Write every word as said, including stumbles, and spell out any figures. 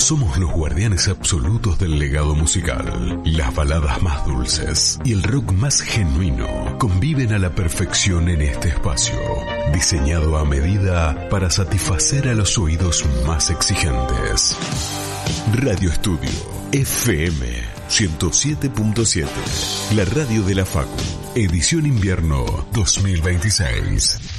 Somos los guardianes absolutos del legado musical. Las baladas más dulces y el rock más genuino conviven a la perfección en este espacio, diseñado a medida para satisfacer a los oídos más exigentes. Radio Estudio F M ciento siete punto siete, la radio de la Facu, edición invierno dos mil veintiséis.